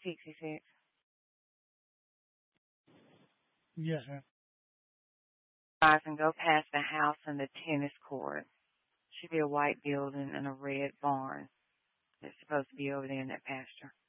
66. Yes, sir. Rise and go past the house and the tennis court. Should be a white building and a red barn. It's supposed to be over there in that pasture.